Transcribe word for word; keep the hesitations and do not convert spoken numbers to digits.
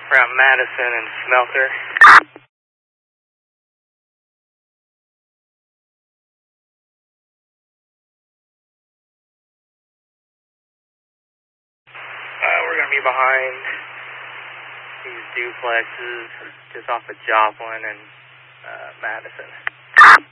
around Madison and Smelter. Uh, we're going to be behind these duplexes just off of Joplin and uh, Madison.